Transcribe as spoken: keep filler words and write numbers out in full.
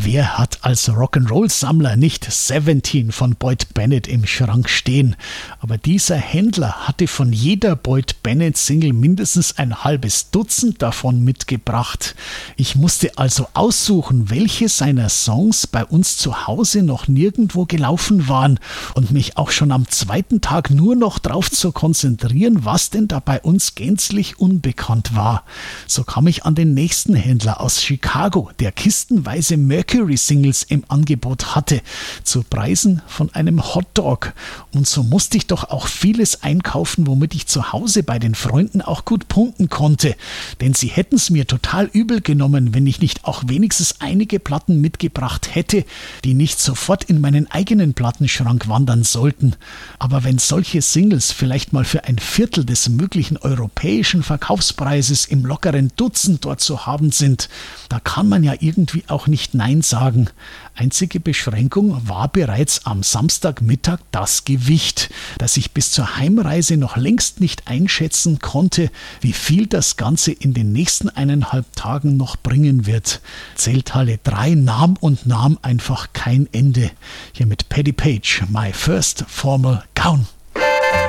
Wer hat als Rock'n'Roll-Sammler nicht Seventeen von Boyd Bennett im Schrank stehen? Aber dieser Händler hatte von jeder Boyd Bennett-Single mindestens ein halbes Dutzend davon mitgebracht. Ich musste also aussuchen, welche seiner Songs bei uns zu Hause noch nirgendwo gelaufen waren und mich auch schon am zweiten Tag nur noch drauf zu konzentrieren, was denn da bei uns gänzlich unbekannt war. So kam ich an den nächsten Händler aus Chicago, der kistenweise Mercury-Singles im Angebot hatte, zu Preisen von einem Hotdog. Und so musste ich doch auch vieles einkaufen, womit ich zu Hause bei den Freunden auch gut punkten konnte. Denn sie hätten es mir total übel genommen, wenn ich nicht auch wenigstens einige Platten mitgebracht hätte, die nicht sofort in meinen eigenen Plattenschrank wandern sollten. Aber wenn solche Singles vielleicht mal für ein Viertel des möglichen europäischen Verkaufspreises im lockeren Dutzend dort zu haben sind, da kann man ja irgendwie auch nicht Nein sagen. Einzige Beschränkung war bereits am Samstagmittag das Gewicht, dass ich bis zur Heimreise noch längst nicht einschätzen konnte, wie viel das Ganze in den nächsten eineinhalb Tagen noch bringen wird. Zelthalle drei nahm und nahm einfach kein Ende. Hier mit Paddy Page, My First Formal Gown.